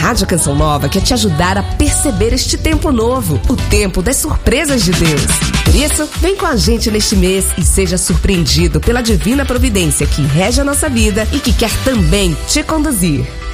Rádio Canção Nova quer te ajudar a perceber este tempo novo, o tempo das surpresas de Deus. Por isso, vem com a gente neste mês e seja surpreendido pela divina providência que rege a nossa vida e que quer também te conduzir.